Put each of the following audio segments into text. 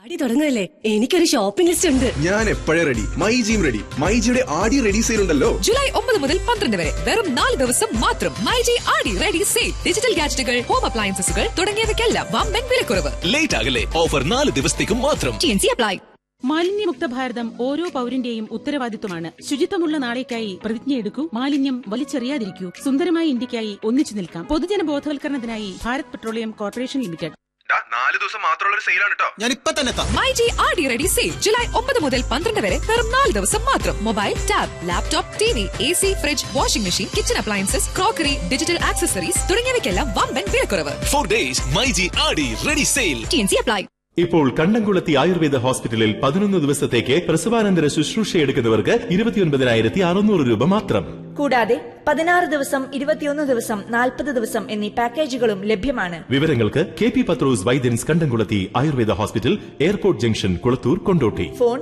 ആടി തുടങ്ങല്ലേ, എനിക്കൊരു ഷോപ്പിംഗ് ലിസ്റ്റ് ഉണ്ട്. ഞാൻ എപ്പോഴേ റെഡി. മൈജിയും റെഡി. മൈജിയുടെ ആടി റെഡി സെയിൽ ഉണ്ടല്ലോ. ജൂലൈ 9 മുതൽ 12 വരെ വെറും 4 ദിവസം മാത്രം. മൈജി ആടി റെഡി സെയിൽ. ഡിജിറ്റൽ ഗാഡ്ജറ്റുകൾ, ഹോം അപ്ലയൻസസുകൾ തുടങ്ങിയവയ്ക്കെല്ലാം വമ്പൻ വിലക്കുറവ്. ലേറ്റ് ആകല്ലേ, ഓഫർ 4 ദിവസത്തേക്കും മാത്രം. T&C apply. മാലിന്യമുക്ത ഭാരതം ഓരോ പൌരന്റെയും ഉത്തരവാദിത്വമാണ്. ശുചിത്വമുള്ള നാളേക്കായി പ്രതിജ്ഞയെടുക്കൂ. മാലിന്യം വലിച്ചെറിയാതിരിക്കൂ. സുന്ദരമായ ഇന്ത്യക്കായി ഒന്നിച്ചു നിൽക്കാം. പൊതുജന ബോധവൽക്കരണത്തിനായി ഭാരത് പെട്രോളിയം കോർപ്പറേഷൻ ലിമിറ്റഡ്. 4 ദിവസം മാത്രമുള്ള സെയിലാണ് കേട്ടോ. ഞാൻ ഇപ്പൊ തന്നെ മൈജി ആടി റെഡി സെയിൽ ജൂലൈ 9 മുതൽ 12 വരെ വെറും 4 ദിവസം മാത്രം. Mobile, tab, laptop, TV, AC, fridge, washing machine, kitchen appliances, crockery, digital accessories തുടങ്ങിയവയ്ക്കെല്ലാം വമ്പൻ വിലക്കുറവ്. 4 days മൈജി ആടി റെഡി സെയിൽ. T&C apply. ഇപ്പോൾ കണ്ടംകുളത്തി ആയുർവേദ ഹോസ്പിറ്റലിൽ 11 ദിവസത്തേക്ക് പ്രസവാനന്തര ശുശ്രൂഷ എടുക്കുന്നവർക്ക് 29,600 രൂപ മാത്രം. കൂടാതെ 16 ദിവസം, 21 ദിവസം, 40 ദിവസം എന്നീ പാക്കേജുകളും ലഭ്യമാണ്. വിവരങ്ങൾക്ക് KP പത്രോസ് വൈദ്യൻസ് കണ്ടംകുളത്തി Ayurveda hospital, airport junction, Kulathur, Kondotty. Phone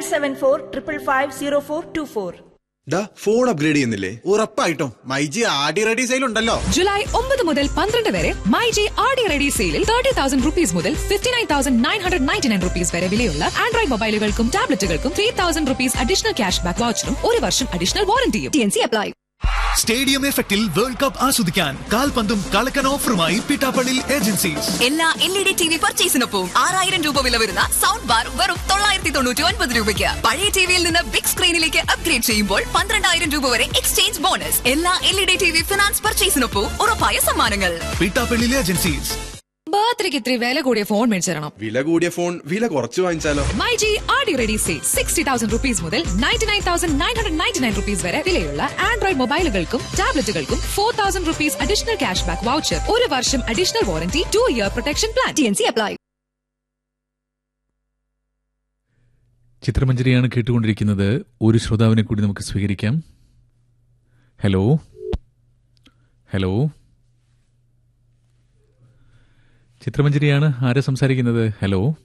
9745550424. Phone upgrade ചെയ്യുന്നില്ലേ? ഉറപ്പായിട്ടും മൈജി ആടി റെഡി സെയിൽ ഉണ്ടല്ലോ. ജൂലൈ 9 മുതൽ 12 വരെ മൈജി ആടി റെഡി സെയിലിൽ 30,000 rupees മുതൽ 59,999 rupees വരെ വിലയുള്ള Android മൊബൈലുകൾക്കും ടാബ്ലറ്റുകൾക്കും 3,000 rupees additional cash back വൗച്ചറും 1 വർഷം അഡീഷണൽ വാറന്റിയും. T&C apply. സ്റ്റേഡിയം എഫക്റ്റിൽ വേൾഡ് കപ്പ് ആസ്വദിക്കാൻ കാൽപന്തും കളക്കൻ ഓഫറുമായി പിട്ടാപ്പള്ളി ഏജൻസീസ്. എല്ലാ LED TV പർച്ചേസിനൊപ്പം 6,000 രൂപ വില വരുന്ന സൗണ്ട് ബാർ വെറും 999 രൂപയ്ക്ക്. പഴയ ടിവിയിൽ നിന്ന് ബിഗ് സ്ക്രീനിലേക്ക് അപ്ഗ്രേഡ് ചെയ്യുമ്പോൾ 12,000 രൂപ വരെ എക്സ്ചേഞ്ച് ബോണസ്. എല്ലാ LED TV ഫിനാൻസ് പർച്ചേസിനൊപ്പം ഉറപ്പായ സമ്മാനങ്ങൾ. പിട്ടാപ്പള്ളി ഏജൻസീസ്. ബർത്ത്ഡേക്ക് ഇത്തിരി വില കൂടിയ ഫോൺ മേടിച്ചു തരണം. വില കൂടിയ ഫോൺ വില കുറച്ച് വാങ്ങിച്ചാലോ? മൈജി ആടി റെഡി സെയിൽ 60,000 rupees മുതൽ 99,999 rupees വരെ വിലയുള്ള Android മൊബൈലുകൾക്കും ടാബ്ലറ്റുകൾക്കും 4,000 rupees additional cash back voucher, 1 വർഷം additional warranty, 2-year protection plan. T&C apply. ചിത്രമഞ്ജരിയാണ് കേട്ടുകൊണ്ടിരിക്കുന്നത്. ഒരു ശ്രോതാവിനെ കൂടി നമുക്ക് സ്വീകരിക്കാം. Hello hello, ചിത്രമഞ്ജരിയാണ്. ആരാ സംസാരിക്കുന്നത്? ഹലോ.